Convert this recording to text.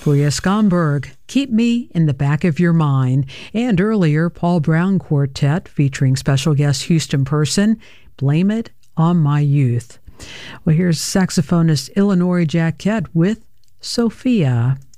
Priya Skomberg, Keep Me in the Back of Your Mind. And earlier, Paul Brown Quartet featuring special guest Houston Person, Blame It on My Youth. Well, here's saxophonist Illinois Jacquette with Sophia.